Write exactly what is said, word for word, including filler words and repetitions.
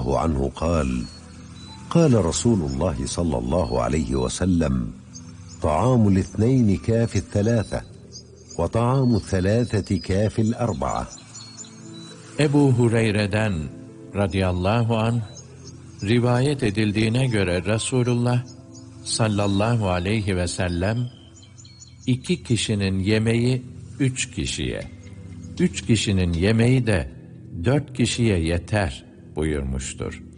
الله عنه قال: قال رسول الله صلى الله عليه وسلم: طعام الاثنين كافي الثلاثة، وطعام الثلاثة كافي الأربعة. Ebu Hureyre'den radıyallahu anh rivayet edildiğine göre Resulullah sallallahu aleyhi ve sellem iki kişinin yemeği üç kişiye, üç kişinin yemeği de dört kişiye yeter buyurmuştur.